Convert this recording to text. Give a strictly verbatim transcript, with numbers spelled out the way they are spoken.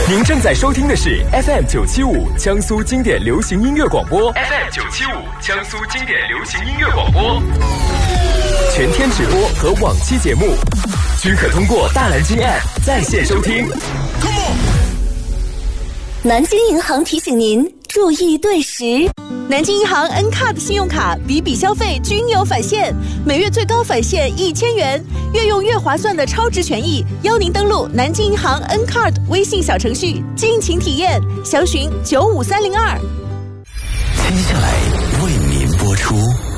您正在收听的是 F M 九七五江苏经典流行音乐广播 ，F M 九七五江苏经典流行音乐广播，全天直播和往期节目均可通过大蓝鲸 App 在线收听。 南京银行提醒您注意对时。 南京银行 N 卡的信用卡笔笔消费均有返现，每月最高返现一千元，越用越划算的超值权益，邀您登录南京银行 N 卡微信小程序尽情体验，详询九五三零二。 接下来为您播出